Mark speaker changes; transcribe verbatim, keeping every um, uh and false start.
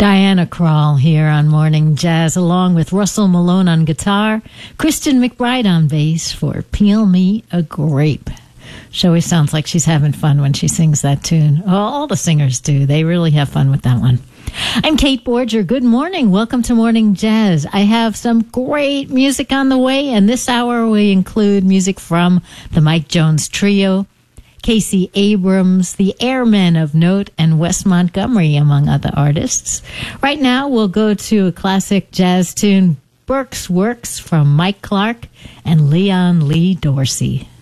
Speaker 1: Diana Krall here on Morning Jazz, along with Russell Malone on guitar, Kristen McBride on bass for Peel Me a Grape. She always sounds like she's having fun when she sings that tune. Well, all the singers do. They really have fun with that one. I'm Kate Borger. Good morning. Welcome to Morning Jazz. I have some great music on the way, and this hour we include music from the Mike Jones Trio, Casey Abrams, the Airmen of Note, and Wes Montgomery, among other artists. Right now, we'll go to a classic jazz tune, Burke's Works, from Mike Clark and Leon Lee Dorsey.